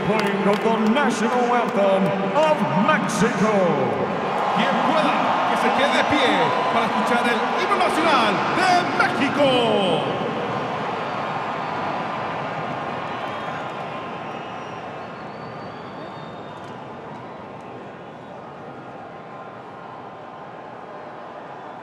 playing the national anthem of Mexico. Quien pueda que se quede de pie para escuchar el himno nacional de México.